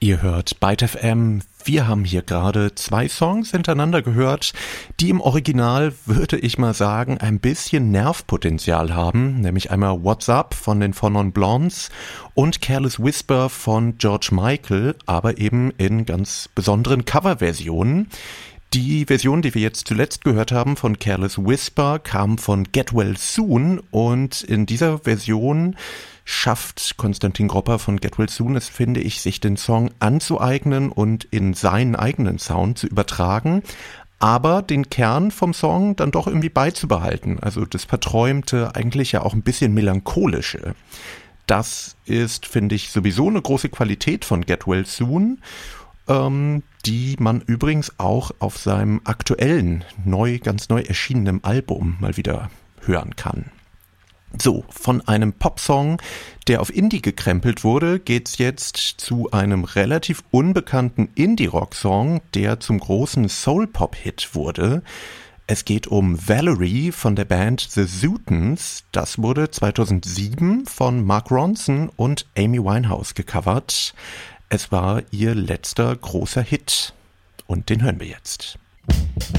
Ihr hört Byte FM. Wir haben hier gerade 2 Songs hintereinander gehört, die im Original, würde ich mal sagen, ein bisschen Nervpotenzial haben. Nämlich einmal What's Up von den Four Non Blondes und Careless Whisper von George Michael, aber eben in ganz besonderen Coverversionen. Die Version, die wir jetzt zuletzt gehört haben von Careless Whisper, kam von Get Well Soon und in dieser Version schafft Konstantin Gropper von Get Well Soon es, finde ich, sich den Song anzueignen und in seinen eigenen Sound zu übertragen, aber den Kern vom Song dann doch irgendwie beizubehalten. Also das Verträumte, eigentlich ja auch ein bisschen Melancholische. Das ist, finde ich, sowieso eine große Qualität von Get Well Soon, die man übrigens auch auf seinem aktuellen, ganz neu erschienenen Album mal wieder hören kann. So, von einem Popsong, der auf Indie gekrempelt wurde, geht's jetzt zu einem relativ unbekannten Indie-Rock-Song, der zum großen Soul-Pop-Hit wurde. Es geht um Valerie von der Band The Zootons. Das wurde 2007 von Mark Ronson und Amy Winehouse gecovert. Es war ihr letzter großer Hit und den hören wir jetzt.